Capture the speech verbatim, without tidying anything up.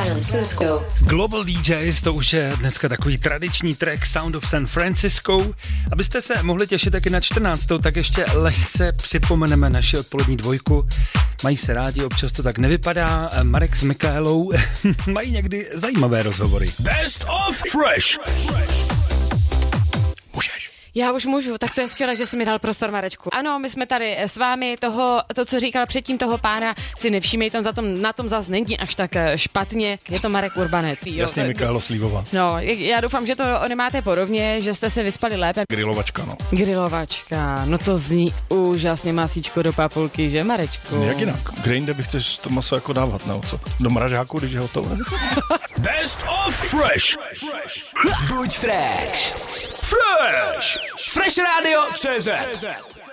Francisco. Global D Js, to už je dneska takový tradiční track Sound of San Francisco. Abyste se mohli těšit taky na čtrnáctou, tak ještě lehce připomeneme naši odpolední dvojku. Mají se rádi, občas to tak nevypadá. Marek s Mikaelou mají někdy zajímavé rozhovory. Best of Fresh. Můžeš. Já už můžu, tak to je skvělé, že jsi mi dal prostor, Marečku. Ano, my jsme tady s vámi, toho, to, co říkal předtím toho pána, si nevšímejte, za tom, na tom zase není až tak špatně, je to Marek Urbanec. Jo. Jasně, Michaelo Slívová. No, já doufám, že to nemáte podobně, že jste se vyspali lépe. Grilovačka, no. Grilovačka, no to zní úžasně, masíčko do papulky, že, Marečku? Jak jinak? Kde jinde bych chceš to maso jako dávat, nebo co? Do mražáku, když je hotové. Best of Fresh. Buď fresh. Fresh. Fresh Radio C Z.